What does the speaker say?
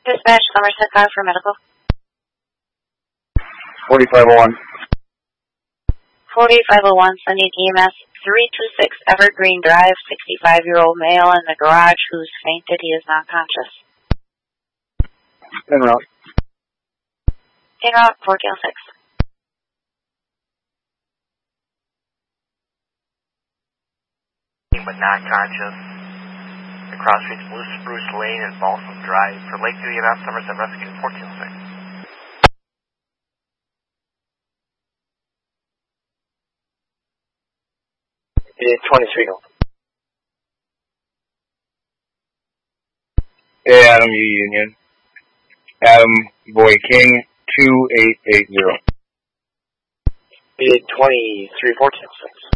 Dispatch, Somerset Car for medical. 4501. 4501, sending EMS 326 Evergreen Drive, 65-year-old male in the garage who's fainted. He is not conscious. En route. En route, 406. But not conscious. Across streets Blue Spruce Lane and Balsam Drive for Lakeview EMS, Somerset Rescue 406. It 23. Hey, Adam U Union. Adam Boy King 2880. Bid 23 406.